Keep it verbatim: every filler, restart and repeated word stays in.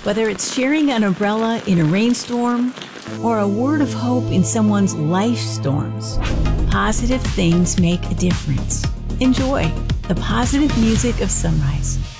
Whether it's sharing an umbrella in a rainstorm or a word of hope in someone's life storms, positive things make a difference. Enjoy the positive music of sunrise.